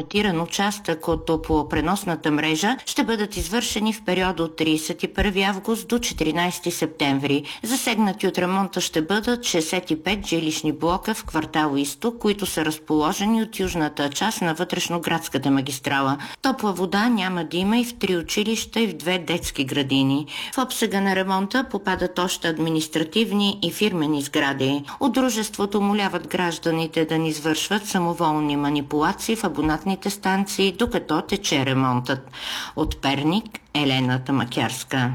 асфалтиран участък от топлопреносната мрежа ще бъдат извършени в периода от 31 август до 14 септември. Засегнати от ремонта ще бъдат 65 жилищни блока в квартал Изток, които са разположени от южната част на вътрешноградската магистрала. Топла вода няма да има и в 3 училища и в 2 детски градини. В обсега на ремонта попадат още административни и фирмени сгради. От дружеството моляват гражданите да не извършват самоволни манипулации в абонатните станции, докато тече ремонтът. От Перник, Елена Тамакярска.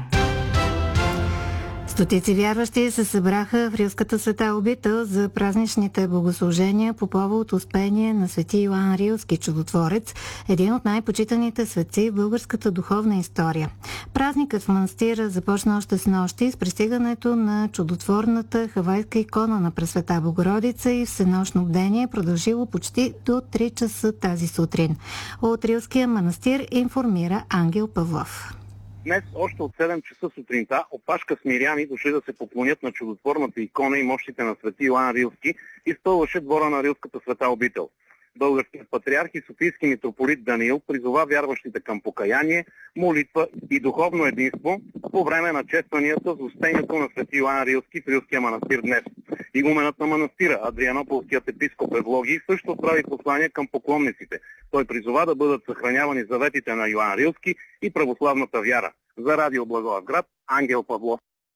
Стотици вярващи се събраха в Рилската света обител за празничните богослужения по повод успение на свети Йоан Рилски чудотворец, един от най-почитаните светци в българската духовна история. Празникът в манастира започна още с нощи с пристигането на чудотворната хавайска икона на Пресвета Богородица и всенощно бдение продължило почти до 3 часа тази сутрин. От Рилския манастир информира Ангел Павлов. Днес, още от 7 часа сутринта, опашка смиряни дошли да се поклонят на чудотворната икона и мощите на свети Йоан Рилски, изпълваше двора на Рилската света обител. Българският патриарх и софийски митрополит Даниил призова вярващите към покаяние, молитва и духовно единство по време на честванията за успението на свети Йоан Рилски в Рилския манастир днес. Игуменът на манастира, Адрианополският епископ Евлогий, също отправи послание към поклонниците. Той призова да бъдат съхранявани заветите на Йоан Рилски и православната вяра. За Радио Благоевград, Ангел Павлов.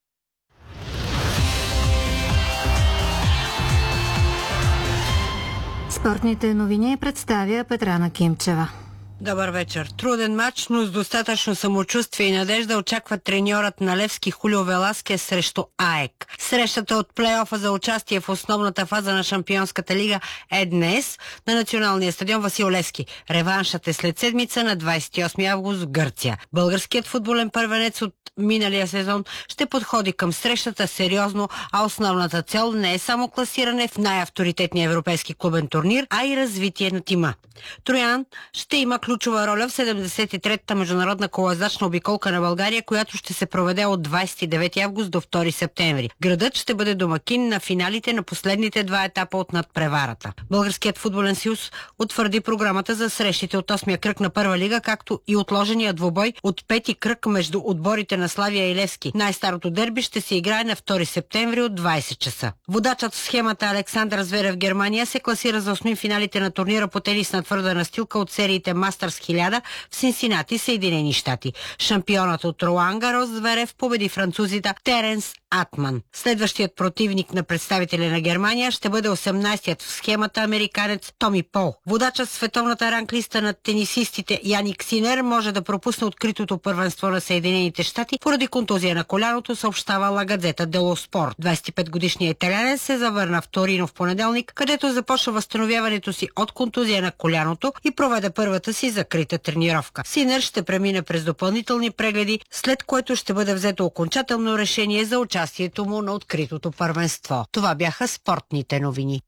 Спортните новини представя Петрана Кимчева. Добър вечер. Труден матч, но с достатъчно самочувствие и надежда очаква треньорът на Левски Хулио Веласкес срещу АЕК. Срещата от плейофа за участие в основната фаза на Шампионската лига е днес на националния стадион Васил Левски. Реваншът е след седмица на 28 август в Гърция. Българският футболен първенец от миналия сезон ще подходи към срещата сериозно, а основната цел не е само класиране в най-авторитетния европейски клубен турнир, а и развитие на тима. Троян ще има ключова роля в 73-та международна колоездачна обиколка на България, която ще се проведе от 29 август до 2 септември. Градът ще бъде домакин на финалите на последните 2 етапа от надпреварата. Българският футболен съюз утвърди програмата за срещите от 8-я кръг на първа лига, както и отложения двубой от 5-ти кръг между отборите на Славия и Левски. Най-старото дерби ще се играе на 2 септември от 20 часа. Водачът в схемата Александър Зверев в Германия се класира за 8 финалите на турнира по тенис на твърда настилка от сериите Мастърс 1000 в Синсинати, Съединени щати. Шампионът от Ролан Гарос Зверев победи французите Теренс Атман. Следващият противник на представителя на Германия ще бъде 18-ят в схемата американец Томи Пол. Водачът в световната ранглиста на тенисистите Яник Синер може да пропусне откритото първенство на Съединените щати поради контузия на коляното, съобщава Ла Газета дело Спорт. 25-годишният италианец се завърна в Торино в понеделник, където започва възстановяването си от контузия на коляното и проведе първата си закрита тренировка. Синер ще премине през допълнителни прегледи, след което ще бъде взето окончателно решение за участието му на откритото първенство. Това бяха спортните новини.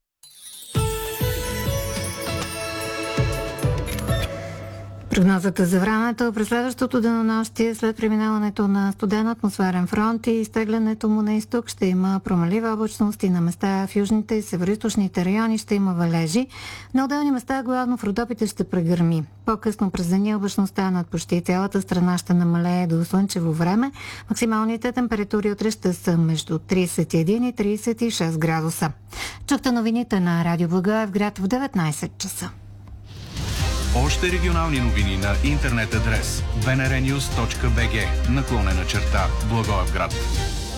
Прогнозата за времето през следващото денонощие след преминаването на студен атмосферен фронт и изтеглянето му на изток ще има промалива облачност и на места в южните и североизточните райони ще има валежи. На отделни места, главно в Родопите, ще прегърми. По-късно през деня облачността над почти цялата страна ще намалее до слънчево време. Максималните температури утре ще са между 31 и 36 градуса. Чухте новините на Радио Благоевград в 19 часа. Още регионални новини на интернет адрес bnrnews.bg /Благоевград.